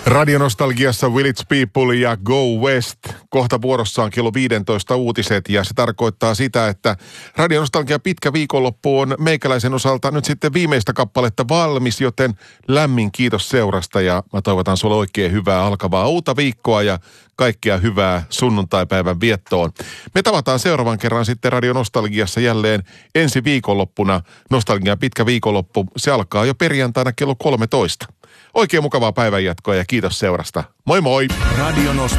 Radionostalgiassa Village People ja Go West. Kohta vuorossa on kello 15 uutiset ja se tarkoittaa sitä, että Radionostalgia pitkä viikonloppu on meikäläisen osalta nyt sitten viimeistä kappaletta valmis, joten lämmin kiitos seurasta ja mä toivotan sulle oikein hyvää alkavaa uutta viikkoa ja kaikkea hyvää sunnuntaipäivän viettoon. Me tavataan seuraavan kerran sitten Radionostalgiassa jälleen ensi viikonloppuna. Nostalgian pitkä viikonloppu, se alkaa jo perjantaina kello 13. Oikein mukavaa päivänjatkoa ja kiitos seurasta. Moi moi!